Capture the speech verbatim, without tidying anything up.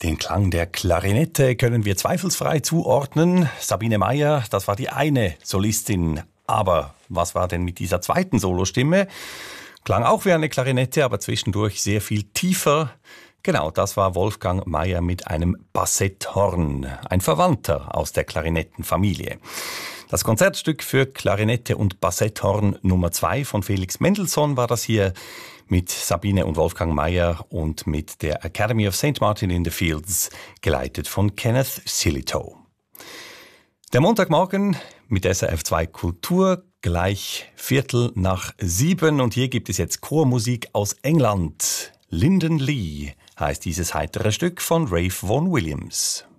Den Klang der Klarinette können wir zweifelsfrei zuordnen. Sabine Meyer, das war die eine Solistin. Aber was war denn mit dieser zweiten Solostimme? Klang auch wie eine Klarinette, aber zwischendurch sehr viel tiefer. Genau, das war Wolfgang Meyer mit einem Bassetthorn, ein Verwandter aus der Klarinettenfamilie. Das Konzertstück für Klarinette und Bassetthorn Nummer zwei von Felix Mendelssohn war das hier mit Sabine und Wolfgang Meyer und mit der Academy of Saint Martin in the Fields, geleitet von Kenneth Sillitoe. Der Montagmorgen mit S R F zwei Kultur, gleich Viertel nach sieben. Und hier gibt es jetzt Chormusik aus England. Lyndon Lee heißt dieses heitere Stück von Ralph Vaughan Williams.